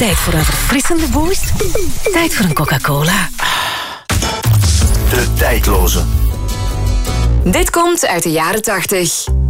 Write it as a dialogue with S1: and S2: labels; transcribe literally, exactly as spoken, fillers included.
S1: Tijd voor een verfrissende boost. Tijd voor een Coca-Cola.
S2: De tijdloze.
S3: Dit komt uit de jaren tachtig.